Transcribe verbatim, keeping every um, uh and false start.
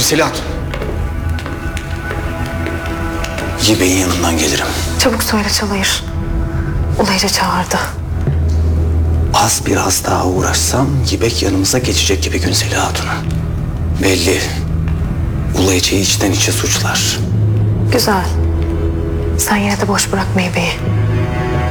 Günseli Hatun. Yibe'nin yanından gelirim. Çabuk söyle Çalayır. Ulayca çağırdı. Az biraz daha uğraşsam Yibek yanımıza geçecek gibi Günseli Hatun'u. Belli. Ulayca'yı içten içe suçlar. Güzel. Sen yine de boş bırakma Yibe'yi.